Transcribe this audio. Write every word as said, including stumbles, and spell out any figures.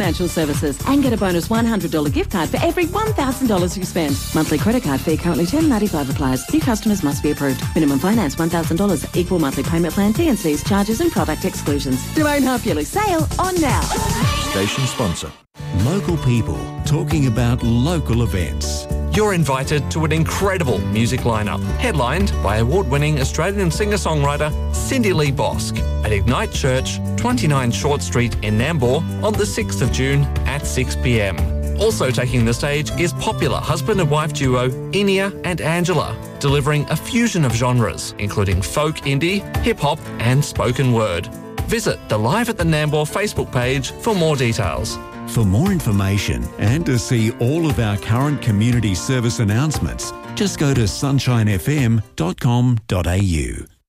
Financial Services and get a bonus one hundred dollars gift card for every one thousand dollars you spend. Monthly credit card fee currently ten dollars ninety-five applies. New customers must be approved. Minimum finance one thousand dollars. Equal monthly payment plan, T and Cs, charges and product exclusions. Domain half-yearly sale on now. Station sponsor. Local people talking about local events. You're invited to an incredible music lineup, headlined by award-winning Australian singer-songwriter Cindy Lee Bosk at Ignite Church, twenty-nine Short Street in Nambour on the sixth of June at six p m. Also taking the stage is popular husband and wife duo Inia and Angela, delivering a fusion of genres, including folk indie, hip-hop and spoken word. Visit the Live at the Nambour Facebook page for more details. For more information and to see all of our current community service announcements, just go to sunshine f m dot com dot a u.